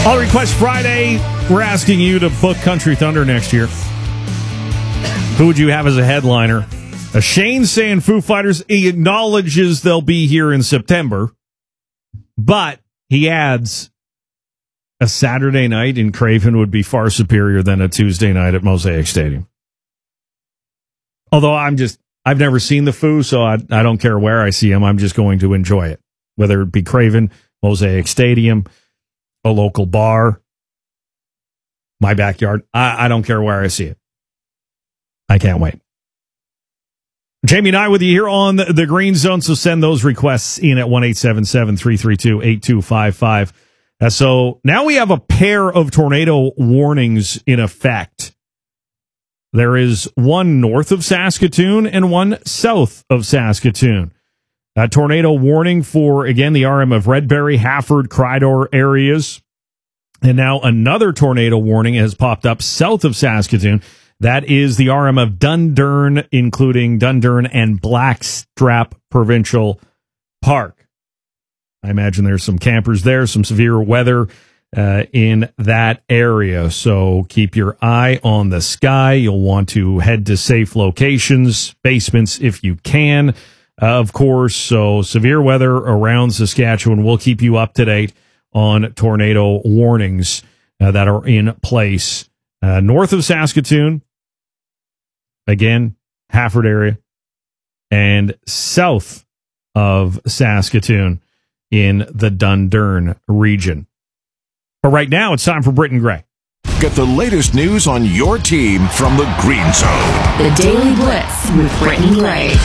All Request Friday, we're asking you to book Country Thunder next year. Who would you have as a headliner? Shane saying Foo Fighters. He acknowledges they'll be here in September, but he adds a Saturday night in Craven would be far superior than a Tuesday night at Mosaic Stadium. Although I've never seen the Foo, so I don't care where I see them. I'm just going to enjoy it, whether it be Craven, Mosaic Stadium, a local bar, my backyard. I don't care where I see it. I can't wait. Jamie and I with you here on the Green Zone, so send those requests in at 1-877-332-8255. So now we have a pair of tornado warnings in effect. There is one north of Saskatoon and one south of Saskatoon. A tornado warning for, again, the RM of Redberry, Hafford, Crydor areas. And now another tornado warning has popped up south of Saskatoon. That is the RM of Dundurn, including Dundurn and Blackstrap Provincial Park. I imagine there's some campers there, some severe weather in that area. So keep your eye on the sky. You'll want to head to safe locations, basements if you can. Of course, so severe weather around Saskatchewan. We'll keep you up to date on tornado warnings that are in place. North of Saskatoon, again, Hafford area, and south of Saskatoon in the Dundurn region. But right now, it's time for Britton Gray. Get the latest news on your team from the Green Zone. The Daily Blitz with Britton Gray.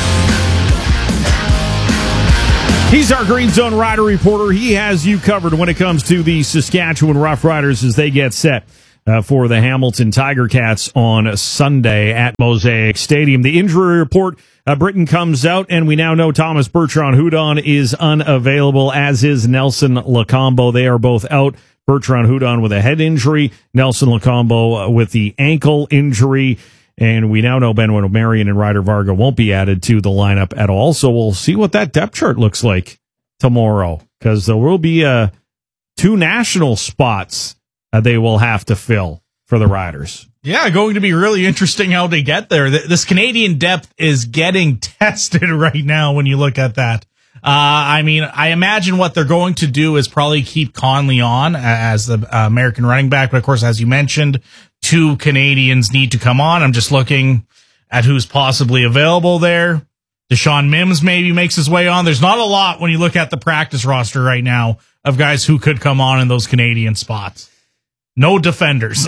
He's our Green Zone Rider reporter. He has you covered when it comes to the Saskatchewan Roughriders as they get set for the Hamilton Tiger Cats on Sunday at Mosaic Stadium. The injury report, Britton comes out, and we now know Thomas Bertrand-Hudon is unavailable, as is Nelson Lacombo. They are both out. Bertrand-Hudon with a head injury, Nelson Lacombo with the ankle injury. And we now know Benoit Marion and Ryder Varga won't be added to the lineup at all. So we'll see what that depth chart looks like tomorrow, because there will be two national spots they will have to fill for the Riders. Yeah, going to be really interesting how they get there. This Canadian depth is getting tested right now when you look at that. I mean, I imagine what they're going to do is probably keep Conley on as the American running back. But of course, as you mentioned, two Canadians need to come on. I'm just looking at who's possibly available there. Deshaun Mims maybe makes his way on. There's not a lot when you look at the practice roster right now of guys who could come on in those Canadian spots. No defenders.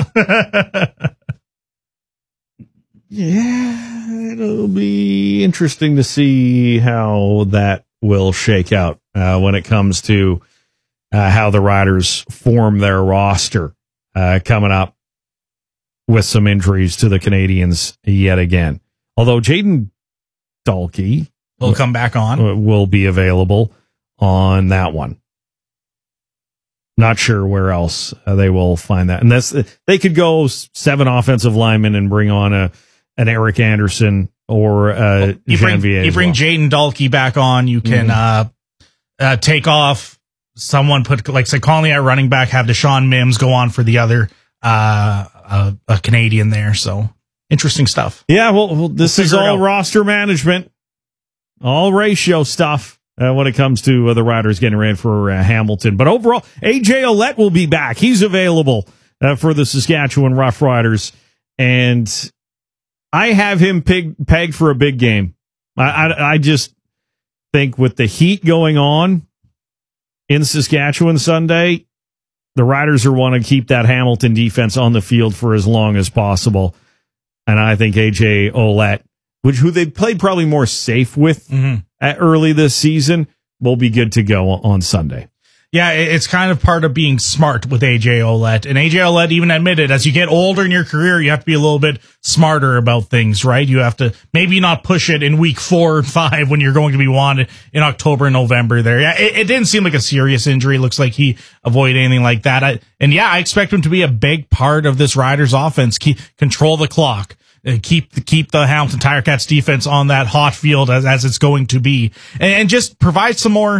Yeah, it'll be interesting to see how that will shake out when it comes to how the Riders form their roster coming up with some injuries to the Canadians yet again. Although Jaden Dalkey will come back on, will be available on that one. Not sure where else they will find that. And they could go 7 offensive linemen and bring on an Eric Anderson or you bring Jaden Dalkey back on. You can take off someone, put like say Conley at running back, have Deshaun Mims go on for the other a Canadian there. So interesting stuff. Yeah, well this is all roster management, all ratio stuff when it comes to the Riders getting ready for Hamilton. But overall, AJ Ouellette will be back. He's available for the Saskatchewan Roughriders, and I have him pegged for a big game. I just think with the heat going on in Saskatchewan Sunday, the Riders are want to keep that Hamilton defense on the field for as long as possible. And I think AJ Ouellette, who they played probably more safe with early this season, will be good to go on Sunday. Yeah, it's kind of part of being smart with AJ Ouellette. And AJ Ouellette even admitted, as you get older in your career, you have to be a little bit smarter about things, right? You have to maybe not push it in week 4 or 5 when you're going to be wanted in October and November there. Yeah, it didn't seem like a serious injury. Looks like he avoided anything like that. I expect him to be a big part of this Riders offense. Control the clock. Keep the Hamilton Tiger Cats defense on that hot field as it's going to be, and just provide some more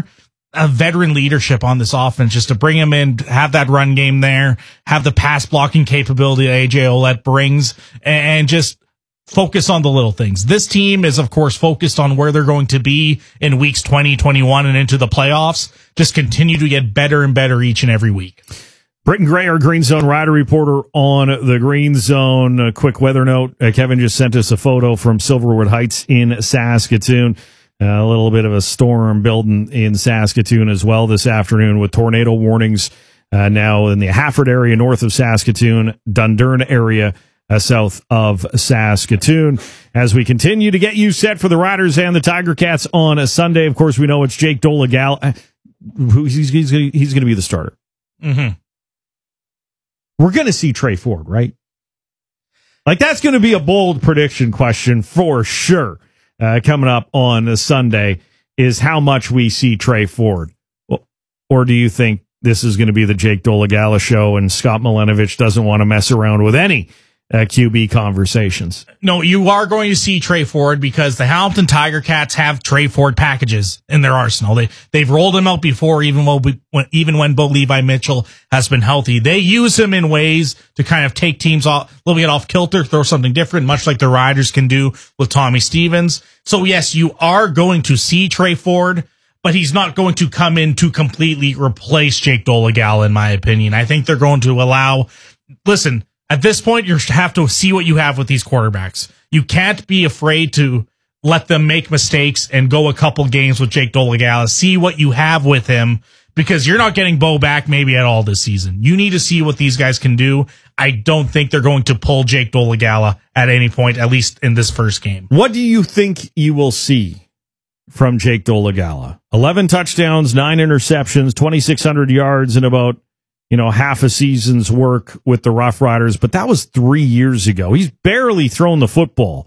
a veteran leadership on this offense, just to bring him in, have that run game there, have the pass blocking capability that AJ Ouellette brings, and just focus on the little things. This team is, of course, focused on where they're going to be in weeks 20, 21, and into the playoffs. Just continue to get better and better each and every week. Britton Gray, our Green Zone rider reporter on the Green Zone. A quick weather note. Kevin just sent us a photo from Silverwood Heights in Saskatoon. A little bit of a storm building in Saskatoon as well this afternoon, with tornado warnings now in the Hafford area north of Saskatoon, Dundurn area south of Saskatoon. As we continue to get you set for the Riders and the Tiger Cats on a Sunday, of course, we know it's Jake Dolegala. He's going to be the starter. Mm-hmm. We're going to see Trey Ford, right? Like, that's going to be a bold prediction question for sure. Coming up on a Sunday is how much we see Trey Ford. Or do you think this is going to be the Jake Dolegala show and Scott Milenovich doesn't want to mess around with any QB conversations? No, you are going to see Trey Ford because the Hamilton Tiger Cats have Trey Ford packages in their arsenal. They've rolled him out before, even when Bo Levi Mitchell has been healthy. They use him in ways to kind of take teams off, a little bit off kilter, throw something different, much like the Riders can do with Tommy Stevens. So yes, you are going to see Trey Ford, but he's not going to come in to completely replace Jake Dolegala, in my opinion. I think they're going to listen, at this point, you have to see what you have with these quarterbacks. You can't be afraid to let them make mistakes and go a couple games with Jake Dolegala. See what you have with him, because you're not getting Bo back maybe at all this season. You need to see what these guys can do. I don't think they're going to pull Jake Dolegala at any point, at least in this first game. What do you think you will see from Jake Dolegala? 11 touchdowns, 9 interceptions, 2,600 yards, and about half a season's work with the Rough Riders, but that was 3 years ago. He's barely thrown the football